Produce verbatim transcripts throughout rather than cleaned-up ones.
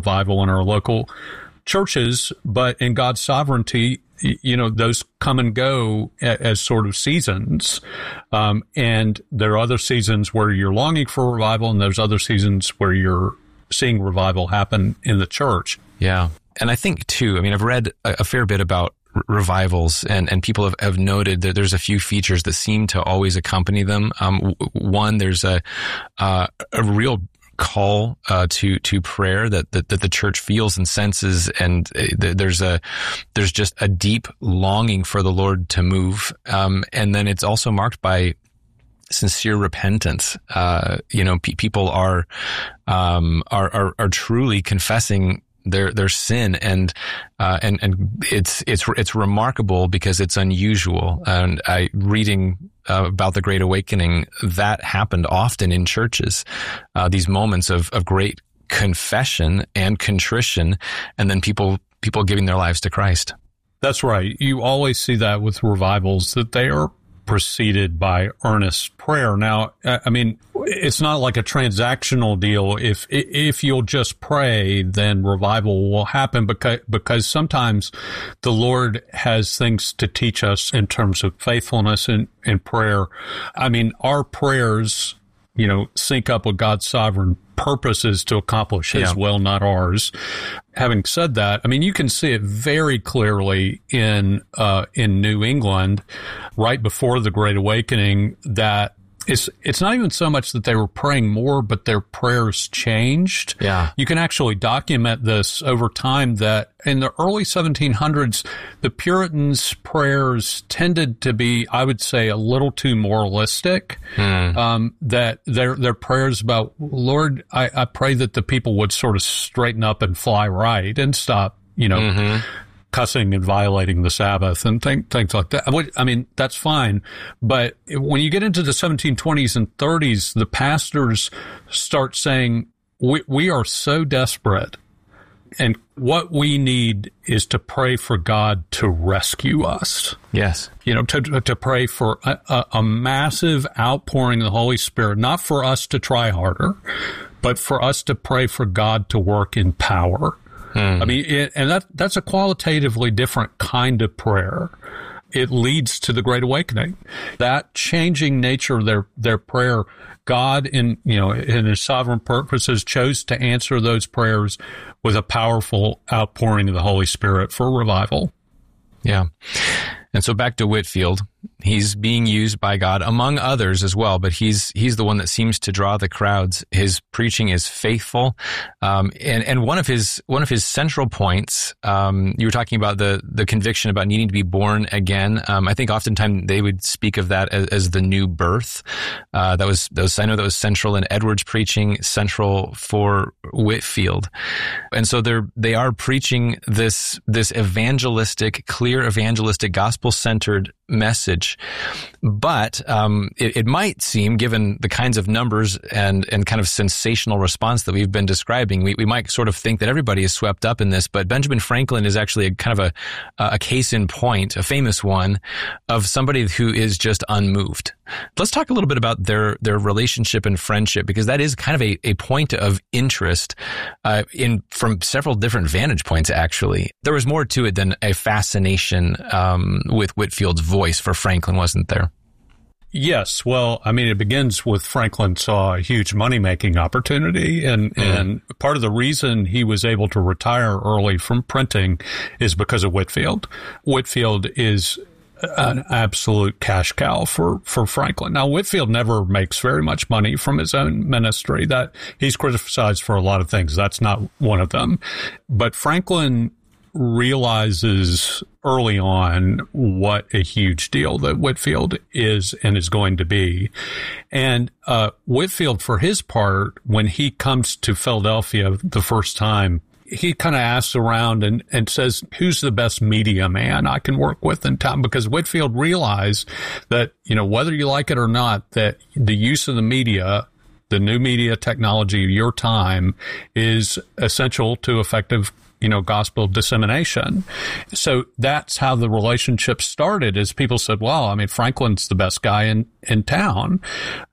revival in our local churches, but in God's sovereignty, you know, those come and go as sort of seasons. Um, and there are other seasons where you're longing for revival, and there's other seasons where you're seeing revival happen in the church. Yeah. And I think, too, I mean, I've read a, a fair bit about r- revivals, and, and people have, have noted that there's a few features that seem to always accompany them. Um, w- one, there's a, uh, a real call uh, to to prayer that, that that the church feels and senses, and th- there's a there's just a deep longing for the Lord to move, um, and then it's also marked by sincere repentance. Uh, you know, pe- people are, um, are are are truly confessing their their sin, and uh, and and it's it's it's remarkable because it's unusual. And I reading uh, about the Great Awakening, that happened often in churches. Uh, these moments of of great confession and contrition, and then people people giving their lives to Christ. That's right. You always see that with revivals, that they are preceded by earnest prayer. Now, I mean, it's not like a transactional deal. If if you'll just pray, then revival will happen, because because sometimes the Lord has things to teach us in terms of faithfulness in, in prayer. I mean, our prayers, you know, sync up with God's sovereign purposes to accomplish His Yeah. will, not ours. Having said that, I mean, you can see it very clearly in uh, in New England, right before the Great Awakening, that it's it's not even so much that they were praying more, but their prayers changed. Yeah. You can actually document this over time, that in the early seventeen hundreds, the Puritans' prayers tended to be, I would say, a little too moralistic. Hmm. Um, that their their prayers about, Lord, I, I pray that the people would sort of straighten up and fly right and stop, you know, Mm-hmm. cussing and violating the Sabbath and th- things like that. I would- I mean, that's fine. But when you get into the seventeen twenties and thirties, the pastors start saying, we, we are so desperate, and what we need is to pray for God to rescue us. Yes. You know, to to pray for a, a, a massive outpouring of the Holy Spirit, not for us to try harder, but for us to pray for God to work in power. Hmm. I mean, it, and that that's a qualitatively different kind of prayer. It leads to the Great Awakening. That changing nature of their their prayer, God, in you know in His sovereign purposes, chose to answer those prayers with a powerful outpouring of the Holy Spirit for revival. Yeah. And so back to Whitefield, he's being used by God among others as well, but he's he's the one that seems to draw the crowds. His preaching is faithful, um, and and one of his one of his central points. Um, you were talking about the the conviction about needing to be born again. Um, I think oftentimes they would speak of that as, as the new birth. Uh, that was that was I know that was central in Edwards' preaching, central for Whitefield, and so they're they are preaching this this evangelistic, clear evangelistic, gospel-centered message. But um, it, it might seem, given the kinds of numbers and, and kind of sensational response that we've been describing, we, we might sort of think that everybody is swept up in this. But Benjamin Franklin is actually a kind of a, a case in point, a famous one, of somebody who is just unmoved. Let's talk a little bit about their their relationship and friendship, because that is kind of a, a point of interest uh, in from several different vantage points, actually. There was more to it than a fascination um, with Whitefield's voice for Franklin, wasn't there? Yes. Well, I mean, it begins with Franklin saw a huge money-making opportunity, and, mm. and part of the reason he was able to retire early from printing is because of Whitefield. Whitefield is an absolute cash cow for, for Franklin. Now, Whitefield never makes very much money from his own ministry. That he's criticized for a lot of things. That's not one of them. But Franklin realizes early on what a huge deal that Whitefield is and is going to be. And uh, Whitefield, for his part, when he comes to Philadelphia the first time, he kind of asks around and, and says, who's the best media man I can work with in town? Because Whitefield realized that, you know, whether you like it or not, that the use of the media, the new media technology of your time, is essential to effective, you know, gospel dissemination. So that's how the relationship started, is people said, well, I mean, Franklin's the best guy in, in town.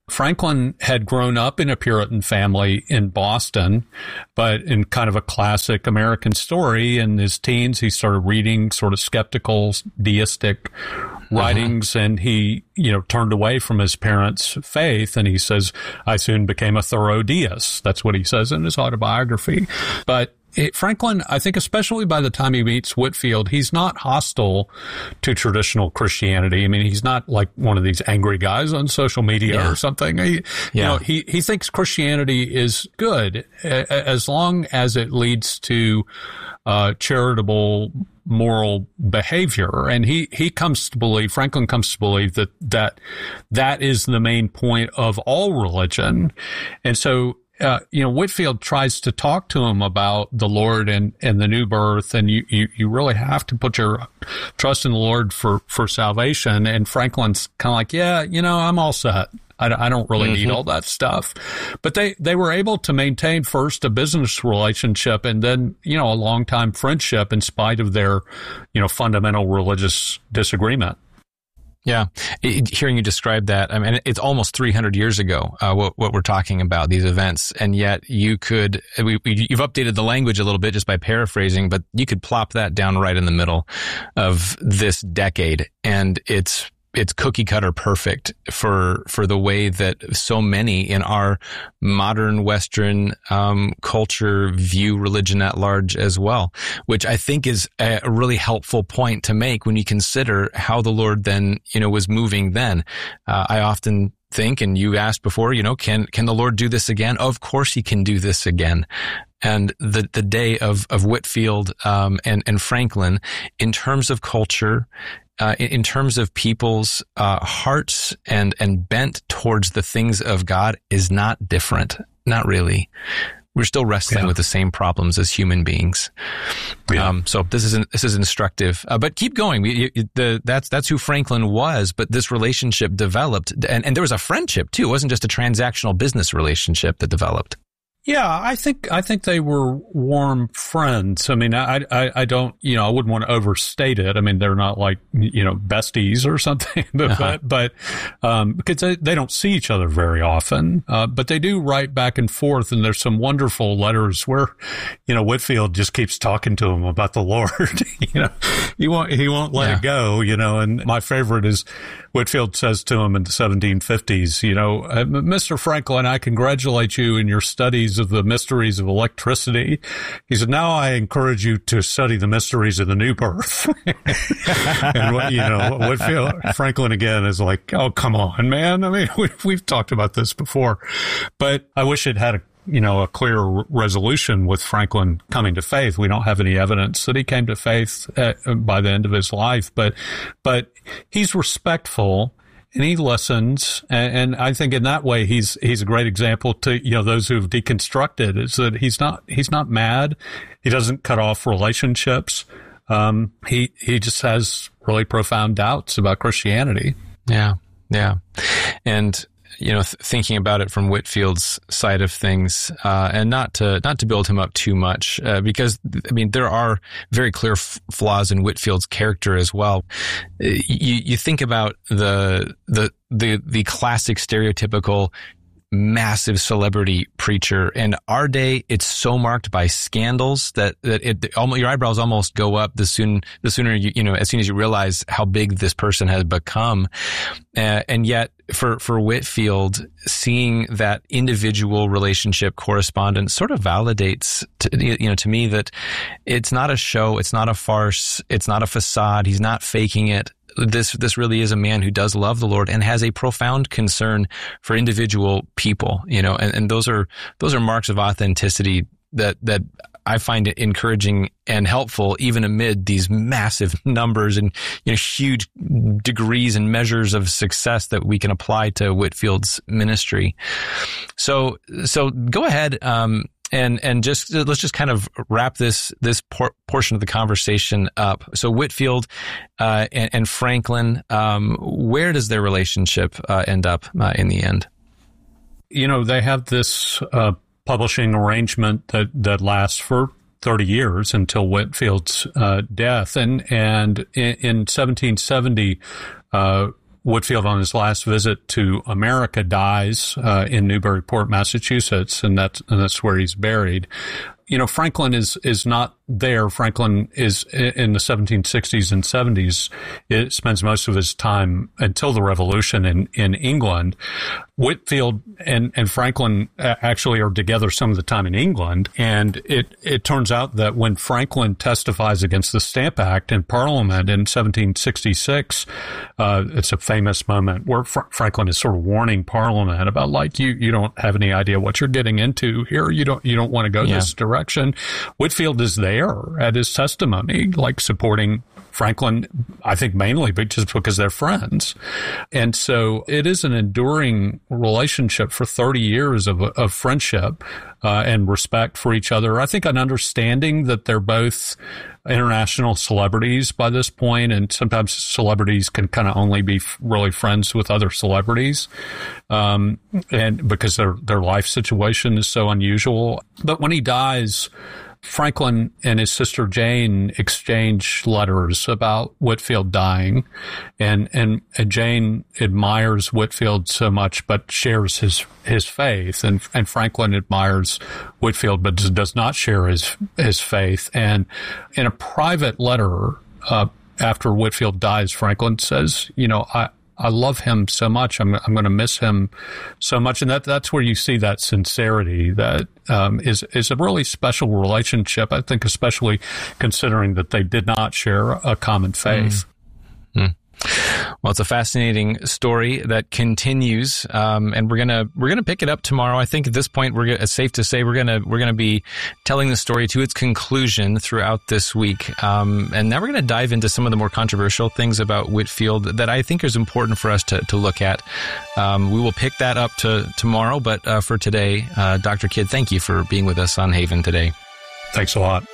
Franklin had grown up in a Puritan family in Boston, but in kind of a classic American story. In his teens, he started reading sort of skeptical, deistic writings, uh-huh. and he, you know, turned away from his parents' faith. And he says, I soon became a thorough deist. That's what he says in his autobiography. But It, Franklin, I think especially by the time he meets Whitefield, he's not hostile to traditional Christianity. I mean, he's not like one of these angry guys on social media yeah. or something. He, yeah. You know, he, he thinks Christianity is good as long as it leads to uh, charitable moral behavior. And he, he comes to believe, Franklin comes to believe that, that that is the main point of all religion. And so Uh, you know, Whitefield tries to talk to him about the Lord and, and the new birth, and you, you, you really have to put your trust in the Lord for, for salvation. And Franklin's kind of like, yeah, you know, I'm all set. I, I don't really mm-hmm. need all that stuff. But they, they were able to maintain first a business relationship and then, you know, a long-time friendship in spite of their, you know, fundamental religious disagreement. Yeah. It, hearing you describe that, I mean, it's almost three hundred years ago, uh, what, what we're talking about, these events. And yet you could, we, we, you've updated the language a little bit just by paraphrasing, but you could plop that down right in the middle of this decade. And it's, it's cookie cutter perfect for, for the way that so many in our modern Western, um, culture view religion at large as well, which I think is a really helpful point to make when you consider how the Lord then, you know, was moving then. Uh, I often think, and you asked before, you know, can, can the Lord do this again? Of course he can do this again. And the, the day of, of Whitefield, um, and, and Franklin, in terms of culture, Uh, in, in terms of people's uh, hearts and and bent towards the things of God, is not different. Not really. We're still wrestling yeah. with the same problems as human beings. Yeah. Um, so this is this is instructive. Uh, but keep going. We, you, the, that's that's who Franklin was. But this relationship developed, and, and there was a friendship too. It wasn't just a transactional business relationship that developed. Yeah, I think I think they were warm friends. I mean, I, I I don't, you know, I wouldn't want to overstate it. I mean, they're not like, you know, besties or something, but uh-huh. but, but um, because they, they don't see each other very often, uh, but they do write back and forth, and there's some wonderful letters where, you know, Whitefield just keeps talking to him about the Lord. you know, he won't he won't let yeah. it go. You know, and my favorite is Whitefield says to him in the seventeen fifties, you know, Mister Franklin, I congratulate you in your studies of the mysteries of electricity. He said, now I encourage you to study the mysteries of the new birth. And, what, you know, Whitefield, Franklin again is like, oh, come on, man. I mean, we, we've talked about this before, but I wish it had a, you know, a clear resolution with Franklin coming to faith. We don't have any evidence that he came to faith at, by the end of his life, but, but he's respectful. And he listens, and, and I think in that way he's he's a great example to, you know, those who've deconstructed, is that he's not he's not mad, he doesn't cut off relationships, um, he he just has really profound doubts about Christianity. Yeah, yeah, and you know, th- thinking about it from Whitefield's side of things, uh, and not to not to build him up too much, uh, because I mean there are very clear f- flaws in Whitefield's character as well. Uh, you you think about the the the the classic stereotypical massive celebrity preacher. In our day, it's so marked by scandals that, that it, almost, your eyebrows almost go up the soon, the sooner you, you know, as soon as you realize how big this person has become. Uh, and yet for, for Whitefield, seeing that individual relationship correspondence sort of validates to, you know, to me that it's not a show. It's not a farce. It's not a facade. He's not faking it. This, this really is a man who does love the Lord and has a profound concern for individual people, you know, and, and those are, those are marks of authenticity that, that I find it encouraging and helpful even amid these massive numbers and, you know, huge degrees and measures of success that we can apply to Whitefield's ministry. So, so go ahead, um, And, and just, let's just kind of wrap this, this por- portion of the conversation up. So Whitefield, uh, and, and Franklin, um, where does their relationship, uh, end up, uh, in the end? You know, they have this, uh, publishing arrangement that, that lasts for thirty years until Whitefield's, uh, death. And, and in, in seventeen seventy, uh, Whitefield, on his last visit to America, dies uh, in Newburyport, Massachusetts, and that's, and that's where he's buried. You know, Franklin is, is not there. Franklin is in the seventeen sixties and seventies. It spends most of his time until the Revolution in, in England. Whitefield and, and Franklin actually are together some of the time in England. And it, it turns out that when Franklin testifies against the Stamp Act in Parliament in seventeen sixty-six, uh, it's a famous moment where Fr- Franklin is sort of warning Parliament about, like, you, you don't have any idea what you're getting into here. You don't, you don't want to go yeah. this direction. Whitefield is there at his testimony, like supporting Franklin, I think mainly but just because they're friends. And so it is an enduring relationship for thirty years of, of friendship uh, and respect for each other. I think an understanding that they're both international celebrities by this point, and sometimes celebrities can kind of only be really friends with other celebrities, um, and because their their life situation is so unusual. But when he dies, Franklin and his sister Jane exchange letters about Whitefield dying, and, and, and Jane admires Whitefield so much, but shares his, his faith, and, and Franklin admires Whitefield, but does not share his, his faith. And in a private letter, uh, after Whitefield dies, Franklin says, you know, I, I love him so much. I'm I'm going to miss him so much, and that that's where you see that sincerity that um, is is a really special relationship. I think, especially considering that they did not share a common faith. Mm. Mm. Well, it's a fascinating story that continues, um, and we're gonna we're gonna pick it up tomorrow. I think at this point, we're it's safe to say we're gonna we're gonna be telling the story to its conclusion throughout this week, um, and now we're gonna dive into some of the more controversial things about Whitefield that I think is important for us to to look at. Um, we will pick that up to tomorrow, but uh, for today, uh, Doctor Kidd, thank you for being with us on Haven today. Thanks a lot.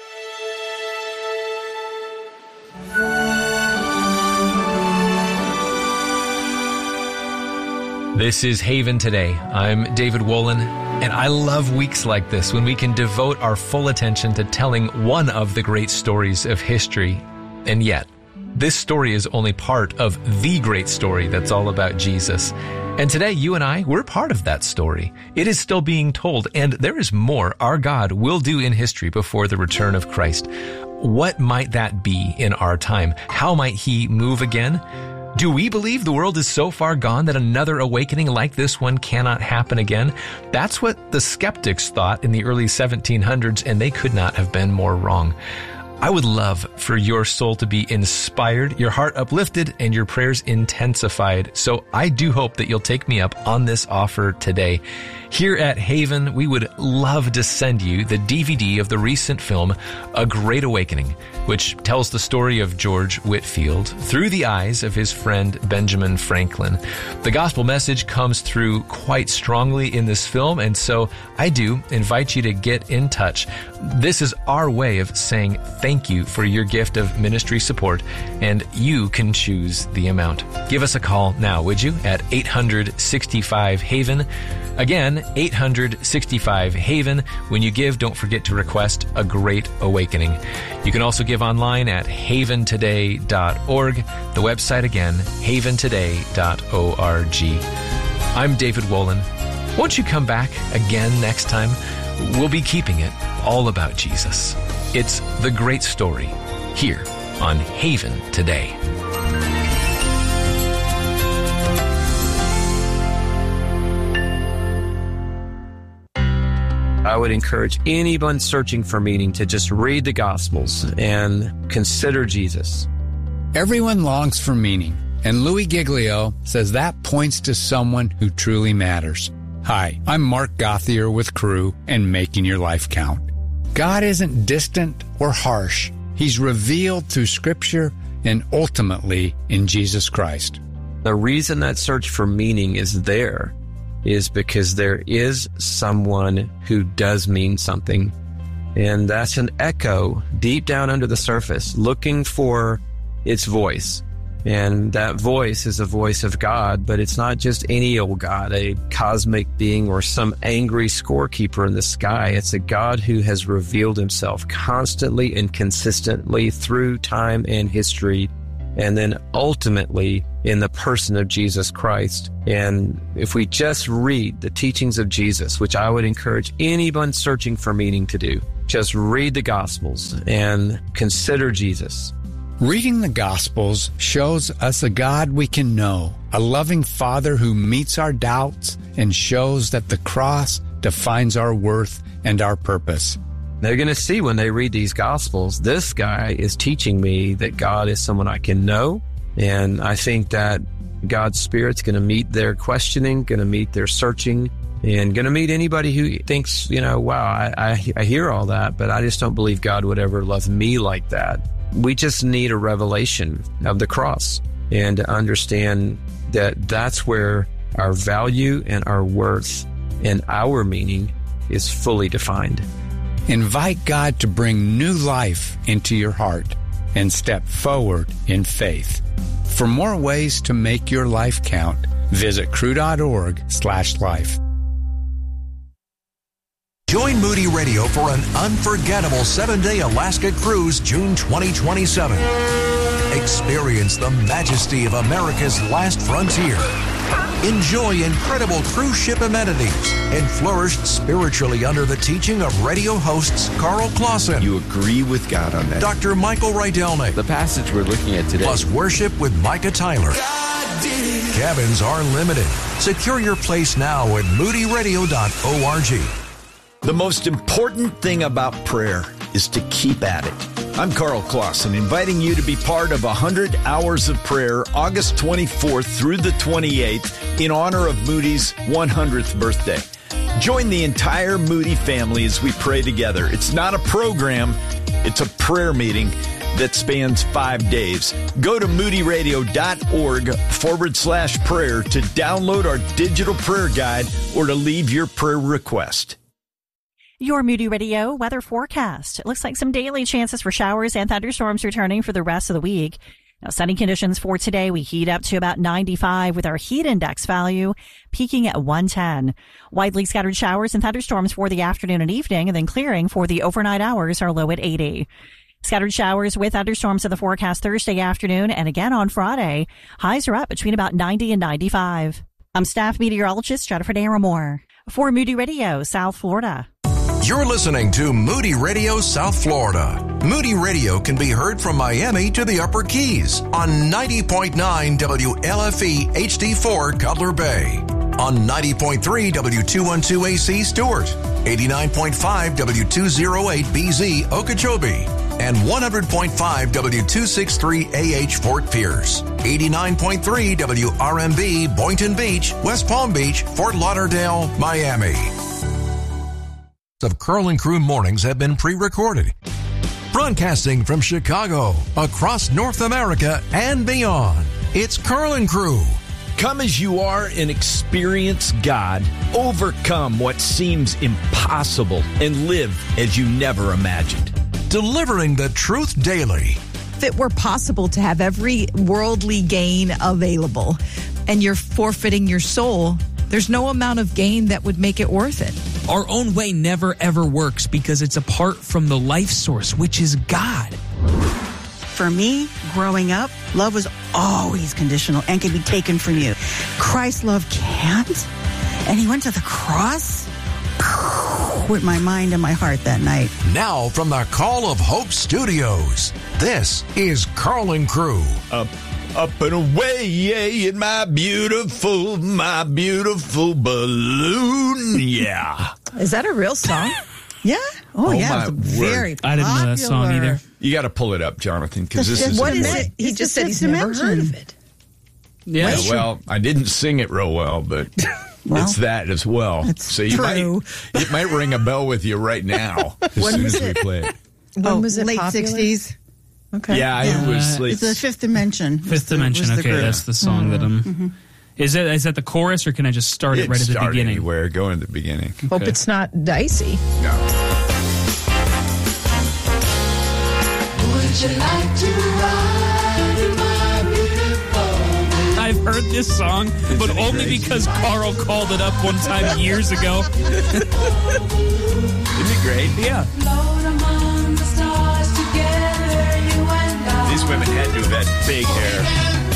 This is Haven Today. I'm David Wolin, and I love weeks like this when we can devote our full attention to telling one of the great stories of history. And yet, this story is only part of the great story that's all about Jesus. And today, you and I, we're part of that story. It is still being told, and there is more our God will do in history before the return of Christ. What might that be in our time? How might he move again? Do we believe the world is so far gone that another awakening like this one cannot happen again? That's what the skeptics thought in the early seventeen hundreds, and they could not have been more wrong. I would love for your soul to be inspired, your heart uplifted, and your prayers intensified. So I do hope that you'll take me up on this offer today. Here at Haven, we would love to send you the D V D of the recent film, A Great Awakening, which tells the story of George Whitefield through the eyes of his friend Benjamin Franklin. The gospel message comes through quite strongly in this film, and so I do invite you to get in touch. This is our way of saying thank you for your gift of ministry support, and you can choose the amount. Give us a call now, would you, at eight hundred sixty-five Haven. Again, eight hundred sixty-five Haven. When you give, don't forget to request A Great Awakening. You can also give online at haven today dot org. The website again, haven today dot org. I'm David Wolin. Won't you come back again next time? We'll be keeping it all about Jesus. It's the great story here on Haven Today. I would encourage anyone searching for meaning to just read the Gospels and consider Jesus. Everyone longs for meaning, and Louis Giglio says that points to someone who truly matters. Hi, I'm Mark Gothier with Crew and Making Your Life Count. God isn't distant or harsh. He's revealed through Scripture and ultimately in Jesus Christ. The reason that search for meaning is there is because there is someone who does mean something. And that's an echo deep down under the surface, looking for its voice. And that voice is a voice of God, but it's not just any old God, a cosmic being or some angry scorekeeper in the sky. It's a God who has revealed himself constantly and consistently through time and history, and then ultimately in the person of Jesus Christ. And if we just read the teachings of Jesus, which I would encourage anyone searching for meaning to do, just read the Gospels and consider Jesus. Reading the Gospels shows us a God we can know, a loving Father who meets our doubts and shows that the cross defines our worth and our purpose. They're going to see when they read these Gospels, this guy is teaching me that God is someone I can know. And I think that God's Spirit's going to meet their questioning, going to meet their searching, and going to meet anybody who thinks, you know, wow, I, I, I hear all that, but I just don't believe God would ever love me like that. We just need a revelation of the cross and to understand that that's where our value and our worth and our meaning is fully defined. Invite God to bring new life into your heart and step forward in faith. For more ways to make your life count, visit crew.org slash life. Join Moody Radio for an unforgettable seven-day Alaska cruise June twenty twenty-seven. Experience the majesty of America's last frontier. Enjoy incredible cruise ship amenities and flourish spiritually under the teaching of radio hosts Carl Clausen. You agree with God on that. Doctor Michael Rydelnik. The passage we're looking at today. Plus worship with Micah Tyler. Cabins are limited. Secure your place now at moody radio dot org. The most important thing about prayer is to keep at it. I'm Carl Clausen, inviting you to be part of one hundred hours of prayer, August twenty-fourth through the twenty-eighth, in honor of Moody's one hundredth birthday. Join the entire Moody family as we pray together. It's not a program, it's a prayer meeting that spans five days. Go to moody radio dot org forward slash prayer to download our digital prayer guide or to leave your prayer request. Your Moody Radio weather forecast. It looks like some daily chances for showers and thunderstorms returning for the rest of the week. Now, sunny conditions for today. We heat up to about ninety-five with our heat index value peaking at one ten. Widely scattered showers and thunderstorms for the afternoon and evening, and then clearing for the overnight hours are low at eighty. Scattered showers with thunderstorms in the forecast Thursday afternoon and again on Friday. Highs are up between about ninety and ninety-five. I'm staff meteorologist Jennifer Naramore for Moody Radio, South Florida. You're listening to Moody Radio South Florida. Moody Radio can be heard from Miami to the Upper Keys on ninety point nine W L F E H D four Cutler Bay, on ninety point three W two twelve A C Stewart, eighty-nine point five W two oh eight B Z Okeechobee, and one hundred point five W two sixty-three A H Fort Pierce, eighty-nine point three W R M B Boynton Beach, West Palm Beach, Fort Lauderdale, Miami. Of Carl and Crew mornings have been pre-recorded. Broadcasting from Chicago, across North America, and beyond, it's Carl and Crew. Come as you are and experience God. Overcome what seems impossible and live as you never imagined. Delivering the truth daily. If it were possible to have every worldly gain available and you're forfeiting your soul, there's no amount of gain that would make it worth it. Our own way never ever works because it's apart from the life source, which is God. For me, growing up, love was always conditional and can be taken from you. Christ's love can't. And he went to the cross with my mind and my heart that night. Now from the Call of Hope Studios, this is Carl and Crew. Up, up and away, yeah, in my beautiful, my beautiful balloon, yeah. Is that a real song? Yeah. Oh, Oh, yeah. my It was very I didn't know that song popular. either. You got to pull it up, Jonathan, because this is What is important. it? He It's just the said he's fifth never heard dimension. of it. Yeah. Yeah, well, I didn't sing it real well, but Well, it's that as well. it's So you true. might it might ring a bell with you right now as When soon was as we it? play it. When oh, was it late popular? sixties. Okay. Yeah, Yeah. it was Uh, like It's the fifth dimension. was Fifth the- Dimension. was the Okay, group. that's the song that I'm. Mm-hmm. Is it is that the chorus or can I just start it, it right at the start beginning? anywhere. Go in the beginning. Hope Okay. it's not dicey. No. Would you like to ride in my beautiful? I've heard this song, but only because Carl called it up one time years ago. Isn't it great? Yeah. Float among the stars together, you and I. These women had to have had big hair.